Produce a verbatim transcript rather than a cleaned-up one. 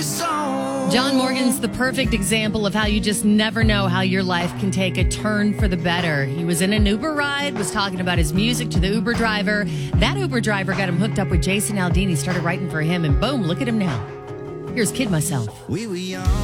John Morgan's the perfect example of how you just never know how your life can take a turn for the better. He was in an Uber ride, was talking about his music to the Uber driver. That Uber driver got him hooked up with Jason Aldean. He started writing for him, and boom, look at him now. Here's Kid Myself. We were young.